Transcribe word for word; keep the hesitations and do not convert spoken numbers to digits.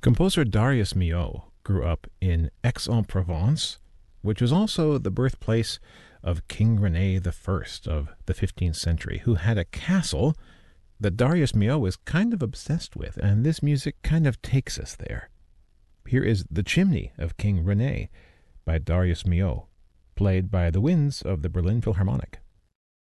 Composer Darius Milhaud grew up in Aix-en-Provence, which was also the birthplace of King Rene the First of the fifteenth century, who had a castle that Darius Milhaud was kind of obsessed with, and this music kind of takes us there. Here is The Chimney of King Rene by Darius Milhaud, played by the winds of the Berlin Philharmonic.